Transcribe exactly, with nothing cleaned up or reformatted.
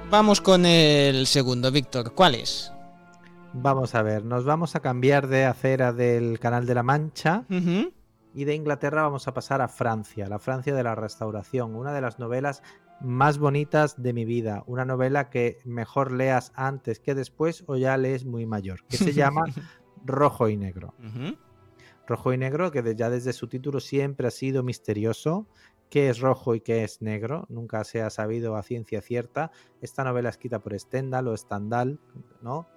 Vamos con el segundo, Víctor. ¿Cuál es? Vamos a ver, nos vamos a cambiar de acera del Canal de la Mancha Uh-huh. y de Inglaterra vamos a pasar a Francia, la Francia de la Restauración, una de las novelas más bonitas de mi vida, una novela que mejor leas antes que después o ya lees muy mayor, que se llama Rojo y Negro. Uh-huh. Rojo y Negro, que ya desde su título siempre ha sido misterioso. ¿Qué es rojo y qué es negro? Nunca se ha sabido a ciencia cierta. Esta novela escrita por Stendhal o Stendhal, ¿no?